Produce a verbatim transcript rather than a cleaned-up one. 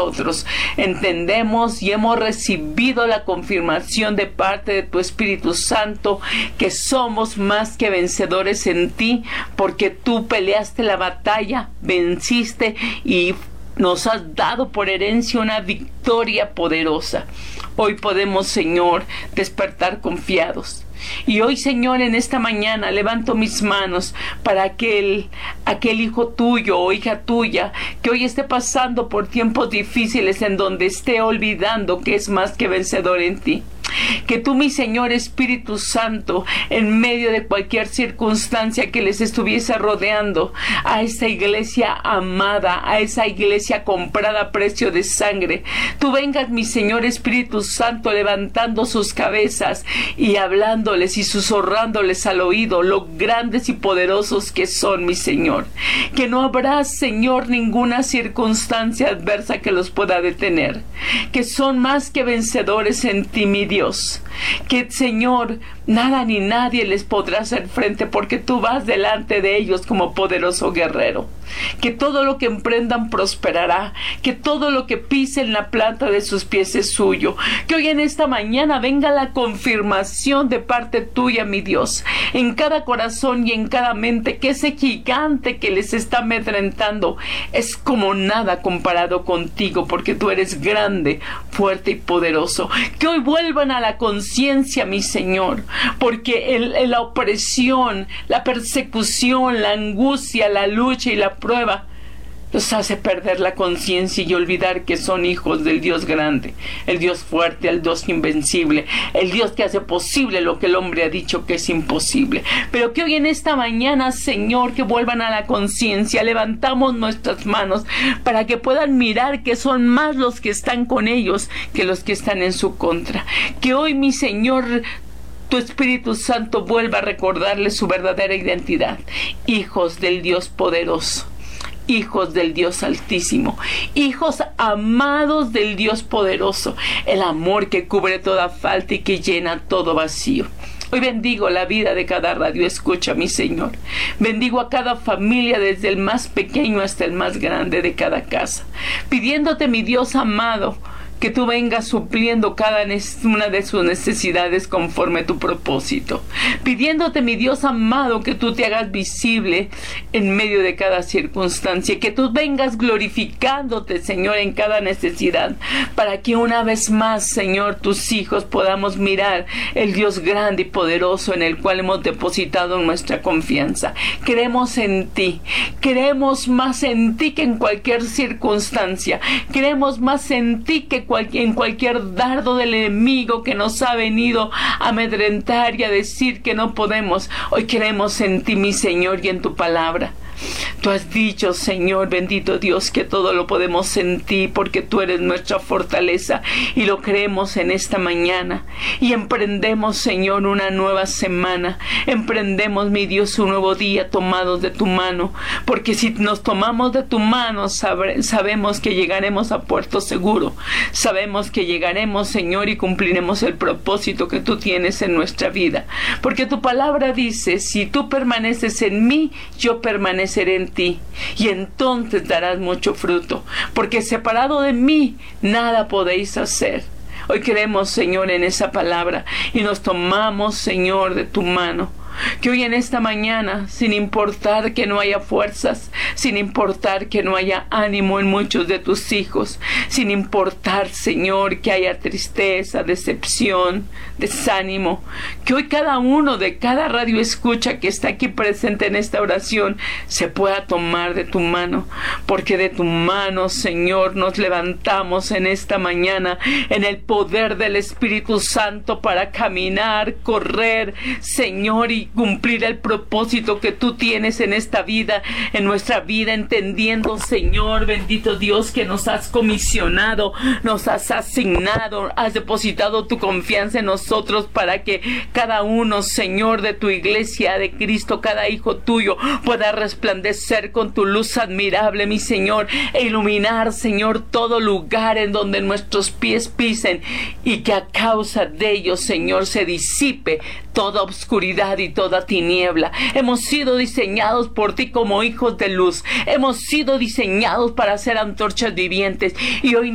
nosotros. Entendemos y hemos recibido la confirmación de parte de tu Espíritu Santo que somos más que vencedores en ti, porque tú peleaste la batalla, venciste y nos has dado por herencia una victoria poderosa. Hoy podemos, Señor, despertar confiados. Y hoy, Señor, en esta mañana levanto mis manos para aquel, aquel hijo tuyo o hija tuya que hoy esté pasando por tiempos difíciles, en donde esté olvidando que es más que vencedor en ti. Que tú, mi Señor Espíritu Santo, en medio de cualquier circunstancia que les estuviese rodeando, a esa iglesia amada, a esa iglesia comprada a precio de sangre, tú vengas, mi Señor Espíritu Santo, levantando sus cabezas y hablándoles y susurrándoles al oído lo grandes y poderosos que son, mi Señor. Que no habrá, Señor, ninguna circunstancia adversa que los pueda detener. Que son más que vencedores en ti, mi Dios. Que, Señor, nada ni nadie les podrá hacer frente, porque tú vas delante de ellos como poderoso guerrero. Que todo lo que emprendan prosperará, que todo lo que pisen la planta de sus pies es suyo. Que hoy en esta mañana venga la confirmación de parte tuya, mi Dios, en cada corazón y en cada mente, que ese gigante que les está amedrentando es como nada comparado contigo, porque tú eres grande, fuerte y poderoso. Que hoy vuelvan a la conciencia, mi Señor, porque el, el, la opresión, la persecución, la angustia, la lucha y la prueba los hace perder la conciencia y olvidar que son hijos del Dios grande, el Dios fuerte, el Dios invencible, el Dios que hace posible lo que el hombre ha dicho que es imposible. Pero que hoy en esta mañana, Señor, que vuelvan a la conciencia, levantamos nuestras manos para que puedan mirar que son más los que están con ellos que los que están en su contra. Que hoy, mi Señor, tu Espíritu Santo vuelva a recordarles su verdadera identidad: hijos del Dios poderoso, hijos del Dios altísimo, hijos amados del Dios poderoso, el amor que cubre toda falta y que llena todo vacío. Hoy bendigo la vida de cada radio escucha, mi Señor. Bendigo a cada familia, desde el más pequeño hasta el más grande de cada casa, pidiéndote, mi Dios amado, que tú vengas supliendo cada una de sus necesidades conforme a tu propósito. Pidiéndote, mi Dios amado, que tú te hagas visible en medio de cada circunstancia. Que tú vengas glorificándote, Señor, en cada necesidad. Para que una vez más, Señor, tus hijos podamos mirar el Dios grande y poderoso en el cual hemos depositado nuestra confianza. Creemos en ti. Creemos más en ti que en cualquier circunstancia. Creemos más en ti que en cualquier dardo del enemigo que nos ha venido a amedrentar y a decir que no podemos. Hoy creemos en ti, mi Señor, y en tu palabra. Tú has dicho, Señor, bendito Dios, que todo lo podemos en ti, porque tú eres nuestra fortaleza, y lo creemos en esta mañana. Y emprendemos, Señor, una nueva semana. Emprendemos, mi Dios, un nuevo día tomados de tu mano, porque si nos tomamos de tu mano, sabe, sabemos que llegaremos a puerto seguro. Sabemos que llegaremos, Señor, y cumpliremos el propósito que tú tienes en nuestra vida, porque tu palabra dice: si tú permaneces en mí, yo permaneceré en ti, y entonces darás mucho fruto, porque separado de mí nada podéis hacer. Hoy creemos, Señor, en esa palabra, y nos tomamos, Señor, de tu mano. Que hoy en esta mañana, sin importar que no haya fuerzas, sin importar que no haya ánimo en muchos de tus hijos, sin importar, Señor, que haya tristeza, decepción, desánimo, que hoy cada uno de cada radio escucha que está aquí presente en esta oración se pueda tomar de tu mano, porque de tu mano, Señor, nos levantamos en esta mañana en el poder del Espíritu Santo para caminar, correr, Señor, y cumplir el propósito que tú tienes en esta vida, en nuestra vida, entendiendo, Señor, bendito Dios, que nos has comisionado, nos has asignado, has depositado tu confianza en nosotros para que cada uno, Señor, de tu iglesia de Cristo, cada hijo tuyo, pueda resplandecer con tu luz admirable, mi Señor, e iluminar, Señor, todo lugar en donde nuestros pies pisen, y que a causa de ellos, Señor, se disipe toda obscuridad y toda tiniebla. Hemos sido diseñados por ti como hijos de luz. Hemos sido diseñados para ser antorchas vivientes, y hoy